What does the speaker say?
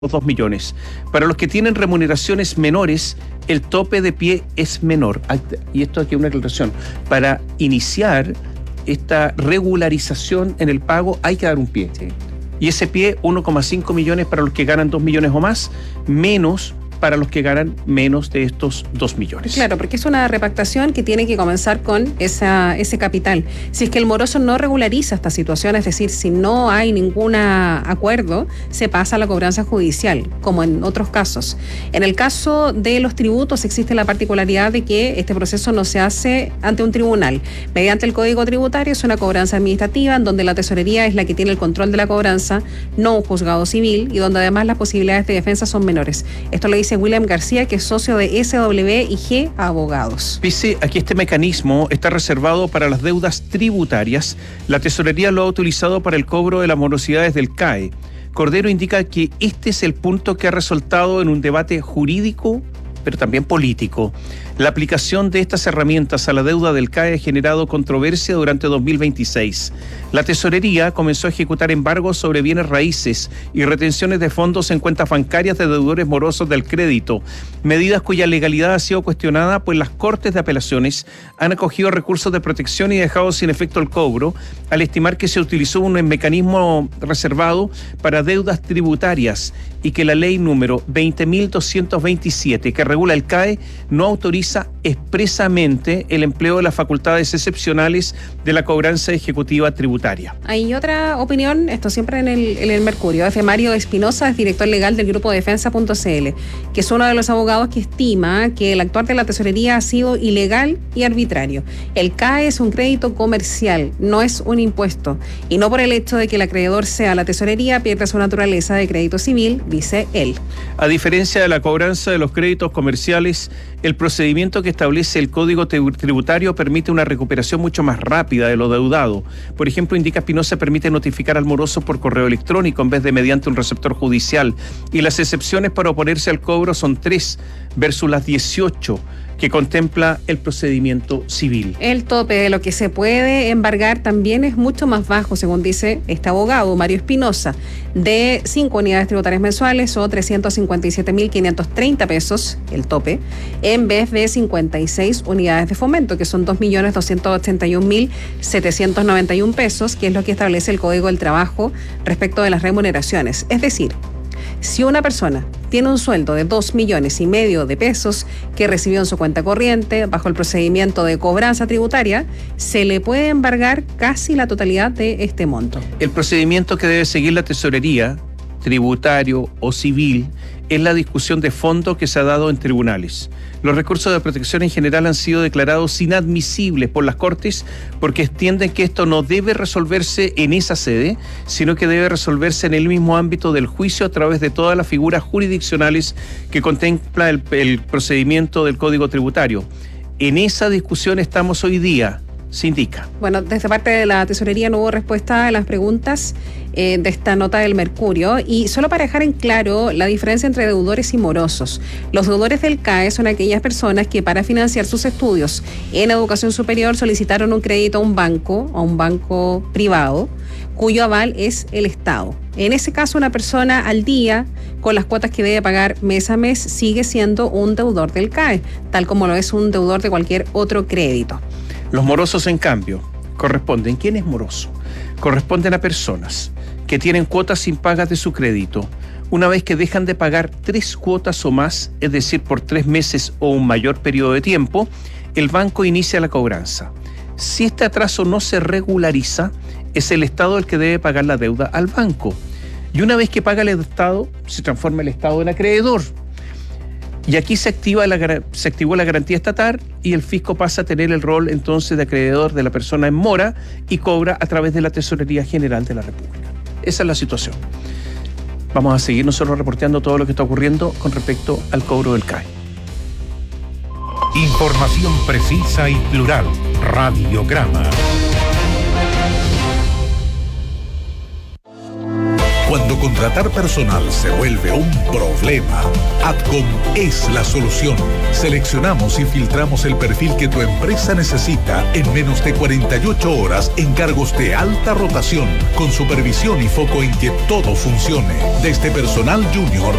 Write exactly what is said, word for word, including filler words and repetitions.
dos millones. Para los que tienen remuneraciones menores, el tope de pie es menor. Y esto aquí una aclaración. Para iniciar esta regularización en el pago hay que dar un pie. Sí. Y ese pie, uno coma cinco millones para los que ganan dos millones o más, menos para los que ganan menos de estos dos millones. Claro, porque es una repactación que tiene que comenzar con esa, ese capital. Si es que el moroso no regulariza esta situación, es decir, si no hay ningún acuerdo, se pasa a la cobranza judicial, como en otros casos. En el caso de los tributos existe la particularidad de que este proceso no se hace ante un tribunal. Mediante el Código Tributario es una cobranza administrativa en donde la tesorería es la que tiene el control de la cobranza, no un juzgado civil, y donde además las posibilidades de defensa son menores. Esto lo dice William García, que es socio de S W y G Abogados. Dice, aquí este mecanismo está reservado para las deudas tributarias. La tesorería lo ha utilizado para el cobro de las morosidades del C A E. Cordero indica que este es el punto que ha resultado en un debate jurídico, pero también político. La aplicación de estas herramientas a la deuda del C A E ha generado controversia durante dos mil veintiséis. La tesorería comenzó a ejecutar embargos sobre bienes raíces y retenciones de fondos en cuentas bancarias de deudores morosos del crédito, medidas cuya legalidad ha sido cuestionada, pues las Cortes de Apelaciones han acogido recursos de protección y dejado sin efecto el cobro, al estimar que se utilizó un mecanismo reservado para deudas tributarias y que la ley número veinte mil doscientos veintisiete, que regula el C A E, no autoriza expresamente el empleo de las facultades excepcionales de la cobranza ejecutiva tributaria. Hay otra opinión, esto siempre en el, en el Mercurio. F. Mario Espinosa es director legal del grupo defensa punto c l, que es uno de los abogados que estima que el actuar de la tesorería ha sido ilegal y arbitrario. El C A E es un crédito comercial, no es un impuesto, y no por el hecho de que el acreedor sea la tesorería pierde su naturaleza de crédito civil, dice él. A diferencia de la cobranza de los créditos comerciales, el procedimiento que establece el Código Tributario permite una recuperación mucho más rápida de lo deudado. Por ejemplo, indica Espinosa, permite notificar al moroso por correo electrónico en vez de mediante un receptor judicial. Y las excepciones para oponerse al cobro son tres versus las dieciocho que contempla el procedimiento civil. El tope de lo que se puede embargar también es mucho más bajo, según dice este abogado, Mario Espinosa, de cinco unidades tributarias mensuales o trescientos cincuenta y siete mil quinientos treinta pesos, el tope, en vez de cincuenta y seis unidades de fomento, que son dos millones doscientos ochenta y un mil setecientos noventa y un pesos, que es lo que establece el Código del Trabajo respecto de las remuneraciones. Es decir, si una persona tiene un sueldo de dos millones y medio de pesos que recibió en su cuenta corriente bajo el procedimiento de cobranza tributaria, se le puede embargar casi la totalidad de este monto. El procedimiento que debe seguir la tesorería, tributario o civil, es la discusión de fondo que se ha dado en tribunales. Los recursos de protección en general han sido declarados inadmisibles por las Cortes porque entienden que esto no debe resolverse en esa sede, sino que debe resolverse en el mismo ámbito del juicio a través de todas las figuras jurisdiccionales que contempla el, el procedimiento del Código Tributario. En esa discusión estamos hoy día, se indica. Bueno, desde parte de la tesorería no hubo respuesta a las preguntas eh, de esta nota del Mercurio, y solo para dejar en claro la diferencia entre deudores y morosos. Los deudores del C A E son aquellas personas que para financiar sus estudios en educación superior solicitaron un crédito a un banco, a un banco privado, cuyo aval es el Estado. En ese caso, una persona al día, con las cuotas que debe pagar mes a mes, sigue siendo un deudor del C A E, tal como lo es un deudor de cualquier otro crédito. Los morosos, en cambio, corresponden. ¿Quién es moroso? Corresponden a personas que tienen cuotas impagas de su crédito. Una vez que dejan de pagar tres cuotas o más, es decir, por tres meses o un mayor periodo de tiempo, el banco inicia la cobranza. Si este atraso no se regulariza, es el Estado el que debe pagar la deuda al banco. Y una vez que paga el Estado, se transforma el Estado en acreedor. Y aquí se activa la, se activó la garantía estatal y el fisco pasa a tener el rol entonces de acreedor de la persona en mora y cobra a través de la Tesorería General de la República. Esa es la situación. Vamos a seguir nosotros reporteando todo lo que está ocurriendo con respecto al cobro del C A E. Información precisa y plural. Radiograma. Cuando contratar personal se vuelve un problema, Adcom es la solución. Seleccionamos y filtramos el perfil que tu empresa necesita en menos de cuarenta y ocho horas en cargos de alta rotación, con supervisión y foco en que todo funcione, desde personal junior